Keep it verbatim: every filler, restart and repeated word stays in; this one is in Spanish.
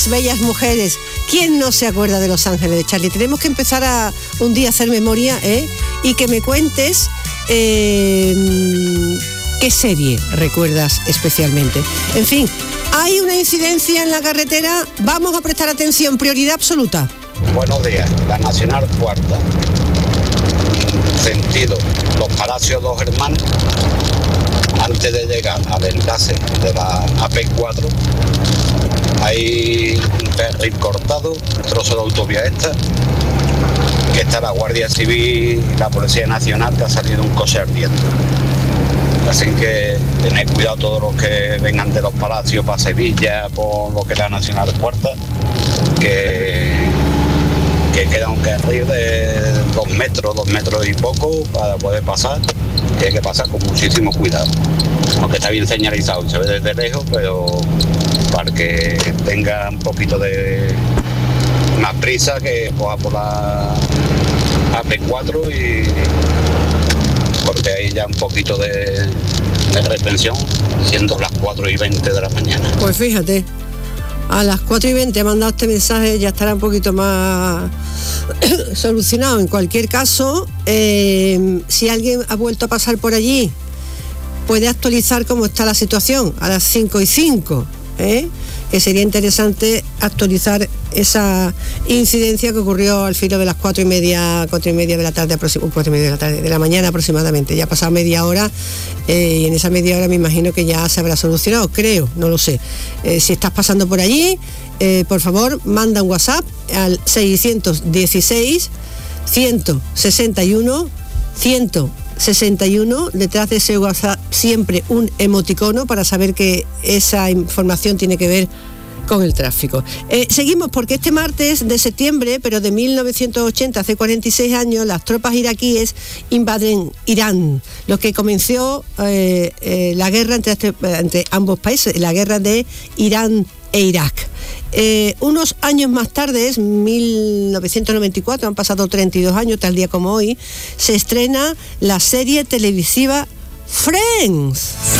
bellas mujeres. ¿Quién no se acuerda de Los Ángeles de Charlie? Tenemos que empezar a un día a hacer memoria, ¿eh? Y que me cuentes eh, qué serie recuerdas especialmente. En fin, hay una incidencia en la carretera, vamos a prestar atención, prioridad absoluta. Buenos días, la Nacional Cuarta, sentido Los Palacios Dos Hermanos, antes de llegar al enlace de la A P cuatro, hay un carril cortado, un trozo de autovía esta, que está la Guardia Civil y la Policía Nacional, que ha salido un coche ardiendo. Así que tened cuidado todos los que vengan de los Palacios para Sevilla, por lo que es la Nacional Cuarta, que, que queda un carril de dos metros, dos metros y poco para poder pasar, que hay que pasar con muchísimo cuidado. Aunque está bien señalizado, se ve desde lejos, pero para que tenga un poquito de más prisa, que coja por la A P cuatro, y porque hay ya un poquito de, de retención, siendo las cuatro y veinte de la mañana. Pues fíjate, a las cuatro y veinte he mandado este mensaje, ya estará un poquito más solucionado. En cualquier caso, eh, si alguien ha vuelto a pasar por allí, puede actualizar cómo está la situación a las cinco y cinco, ¿eh? Que sería interesante actualizar esa incidencia que ocurrió al filo de las cuatro y media, cuatro y media de la tarde, cuatro y media de la tarde, de la mañana aproximadamente. Ya ha pasado media hora, eh, y en esa media hora me imagino que ya se habrá solucionado, creo, no lo sé. Eh, si estás pasando por allí, eh, por favor, manda un WhatsApp al seiscientos dieciséis, ciento sesenta y uno, ciento sesenta y uno, detrás de ese WhatsApp siempre un emoticono para saber que esa información tiene que ver con el tráfico. Eh, seguimos porque este martes de septiembre, pero de mil novecientos ochenta, hace cuarenta y seis años, las tropas iraquíes invaden Irán, lo que comenzó eh, eh, la guerra entre, este, entre ambos países, la guerra de Irán e Irak. Eh, unos años más tarde, es mil novecientos noventa y cuatro, han pasado treinta y dos años, tal día como hoy, se estrena la serie televisiva Friends.